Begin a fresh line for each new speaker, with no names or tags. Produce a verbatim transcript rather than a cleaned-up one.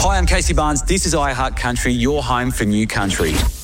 Hi, I'm Casey Barnes. This is iHeart Country, your home for new country.